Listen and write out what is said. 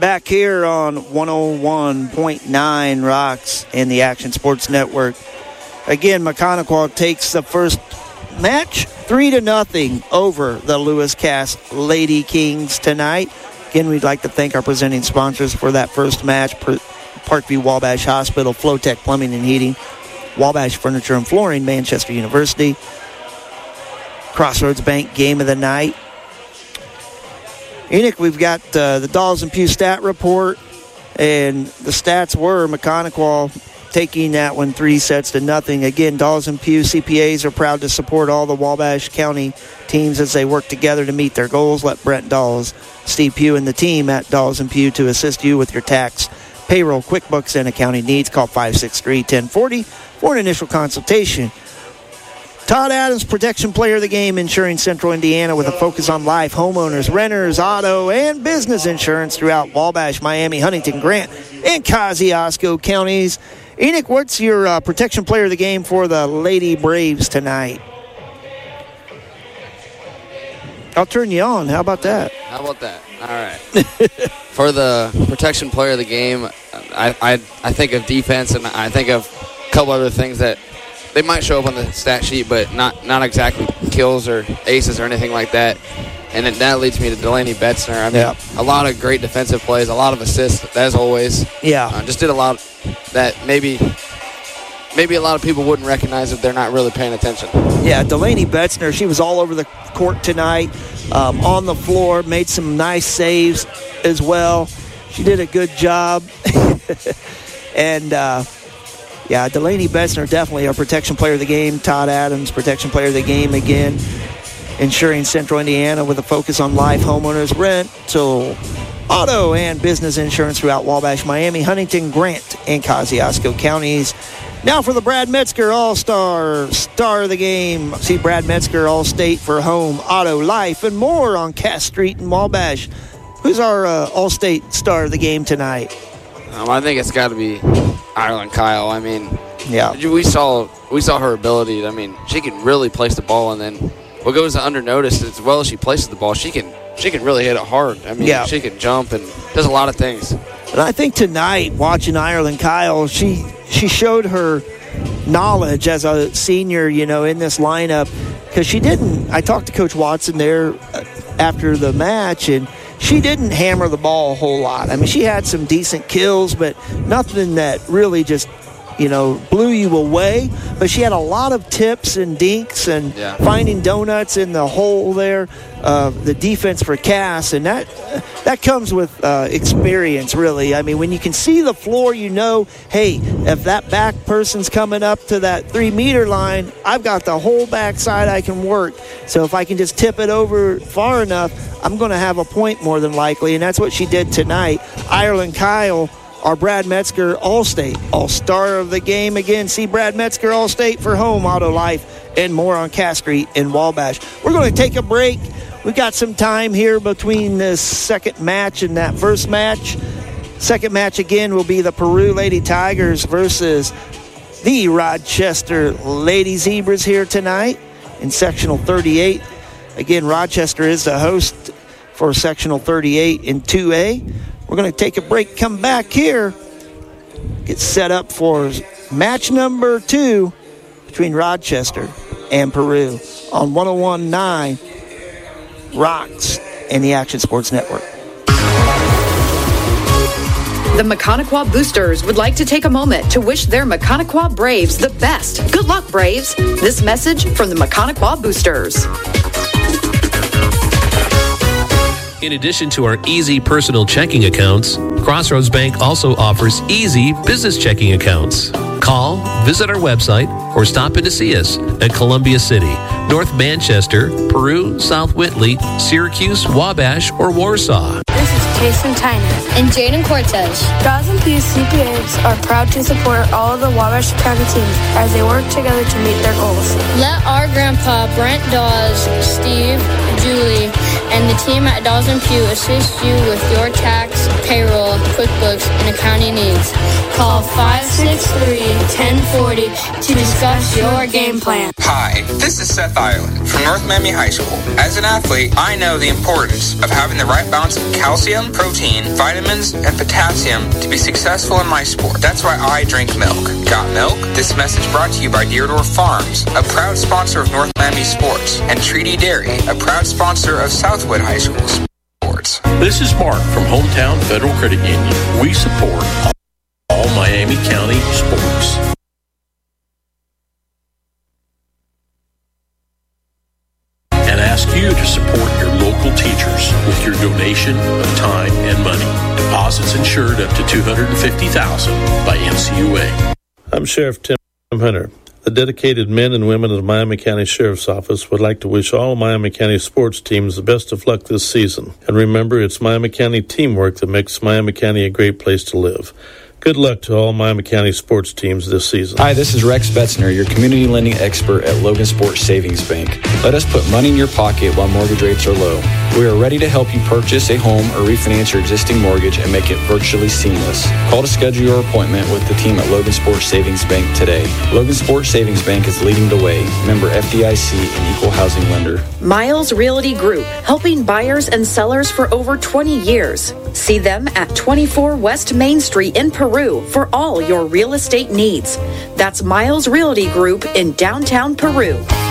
back here on 101.9 Rocks and the Action Sports Network. Again, Mechanical takes the first match 3-0 over the Lewis Cass Lady Kings tonight. Again, we'd like to thank our presenting sponsors for that first match: Parkview Wabash Hospital, Flowtech Plumbing and Heating, Wabash Furniture and Flooring, Manchester University, Crossroads Bank Game of the Night. Enoch, we've got the Dolls and Pew stat report, and the stats were Mechanical taking that one 3-0. Again, Dolls and Pew CPAs are proud to support all the Wabash County teams as they work together to meet their goals. Let Brent Dolls, Steve Pugh, and the team at Dolls and Pew to assist you with your tax, payroll, QuickBooks, and accounting needs. Call 563-1040 for an initial consultation. Todd Adams, Protection Player of the Game, insuring Central Indiana with a focus on life, homeowners, renters, auto, and business insurance throughout Wabash, Miami, Huntington, Grant, and Kosciuszko counties. Enoch, what's your Protection Player of the Game for the Lady Braves tonight? I'll turn you on. How about that? How about that? All right. For the Protection Player of the Game, I think of defense, and I think of a couple other things that they might show up on the stat sheet, but not exactly kills or aces or anything like that. And that leads me to Delaney Betzner. I mean, a lot of great defensive plays, a lot of assists, as always. Yeah. Just did a lot that maybe a lot of people wouldn't recognize if they're not really paying attention. Yeah, Delaney Betzner, she was all over the court tonight, on the floor, made some nice saves as well. She did a good job. And, yeah, Delaney Betzner, definitely our Protection Player of the Game. Todd Adams, Protection Player of the Game again. Insuring Central Indiana with a focus on life, homeowners, rental, auto, and business insurance throughout Wabash, Miami, Huntington, Grant, and Kosciuszko counties. Now for the Brad Metzger All-Star Star of the Game. See Brad Metzger All-State for home, auto, life, and more on Cass Street in Wabash. Who's our All-State Star of the Game tonight? I think it's got to be Ireland Kyle. I mean, yeah, we saw her ability. I mean, she can really place the ball, and then what goes unnoticed, as well as she places the ball, she can really hit it hard. I mean, she can jump and does a lot of things. And I think tonight, watching Ireland Kyle, she showed her knowledge as a senior, in this lineup, because she didn't. I talked to Coach Watson there after the match, and she didn't hammer the ball a whole lot. I mean, she had some decent kills, but nothing that really just, blew you away. But she had a lot of tips and dinks and finding donuts in the hole there, the defense for Cass. And that comes with experience, really. I mean, when you can see the floor, hey, if that back person's coming up to that 3-meter line, I've got the whole backside I can work. So if I can just tip it over far enough, I'm going to have a point more than likely. And that's what she did tonight. Ireland Kyle, our Brad Metzger All-State All-Star of the Game. Again, see Brad Metzger All-State for home, auto, life, and more on Cass Street in Wabash. We're going to take a break. We've got some time here between this second match and that first match. Second match, again, will be the Peru Lady Tigers versus the Rochester Lady Zebras here tonight in Sectional 38. Again, Rochester is the host for Sectional 38 in 2A. We're going to take a break, come back here, get set up for match number 2 between Rochester and Peru on 101.9 Rocks and the Action Sports Network. The Mechanical Boosters would like to take a moment to wish their Mechanical Braves the best. Good luck, Braves. This message from the Mechanical Boosters. In addition to our easy personal checking accounts, Crossroads Bank also offers easy business checking accounts. Call, visit our website, or stop in to see us at Columbia City, North Manchester, Peru, South Whitley, Syracuse, Wabash, or Warsaw. This is Jason Tyner and Jaden Cortez. Dolls and Pew CPAs are proud to support all of the Wabash County teams as they work together to meet their goals. Let our grandpa Brent Dawes, Steve, Julie, and the team at Dawes & Pugh assist you with your tax, payroll, QuickBooks, and accounting needs. Call 563-1040 to discuss your game plan. Hi, this is Seth Ireland from North Miami High School. As an athlete, I know the importance of having the right balance of calcium, protein, vitamins, and potassium to be successful in my sport. That's why I drink milk. Got milk? This message brought to you by Deardorff Farms, a proud sponsor of North Miami Sports, and Treaty Dairy, a proud sponsor of Southwood High School Sports. This is Mark from Hometown Federal Credit Union. We support all Miami County sports. And ask you to support your local teachers with your donation of time and money. Deposits insured up to $250,000 by NCUA. I'm Sheriff Tim Hunter. The dedicated men and women of the Miami County Sheriff's Office would like to wish all Miami County sports teams the best of luck this season. And remember, it's Miami County teamwork that makes Miami County a great place to live. Good luck to all Miami County sports teams this season. Hi, this is Rex Betzner, your community lending expert at Logan Sports Savings Bank. Let us put money in your pocket while mortgage rates are low. We are ready to help you purchase a home or refinance your existing mortgage and make it virtually seamless. Call to schedule your appointment with the team at Logan Sports Savings Bank today. Logan Sports Savings Bank is leading the way. Member FDIC and equal housing lender. Miles Realty Group, helping buyers and sellers for over 20 years. See them at 24 West Main Street in Peru for all your real estate needs. That's Miles Realty Group in downtown Peru.